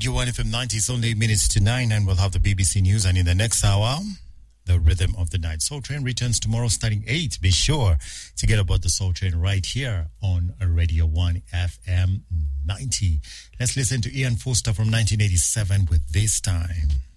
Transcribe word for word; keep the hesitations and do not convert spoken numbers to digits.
Radio one F M ninety. It's only eight minutes to nine, and we'll have the B B C News. And in the next hour, the Rhythm of the Night. Soul Train returns tomorrow starting eight. Be sure to get about the Soul Train right here on Radio one F M ninety. Let's listen to Ian Foster from nineteen eighty-seven with This Time.